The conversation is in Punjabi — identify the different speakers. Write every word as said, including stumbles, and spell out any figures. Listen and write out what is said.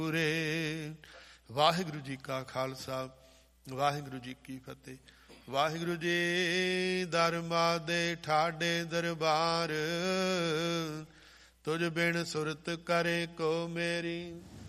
Speaker 1: ਪੂਰੇ। ਵਾਹਿਗੁਰੂ ਜੀ ਕਾ ਖਾਲਸਾ, ਵਾਹਿਗੁਰੂ ਜੀ ਕੀ ਫਤਿਹ। ਵਾਹਿਗੁਰੂ ਜੀ ਦਰਮਾ ਦੇ ਠਾਡੇ ਦਰਬਾਰ, ਤੁਝ ਬਿਨ ਸੁਰਤ ਕਰੇ ਕੋ ਮੇਰੀ।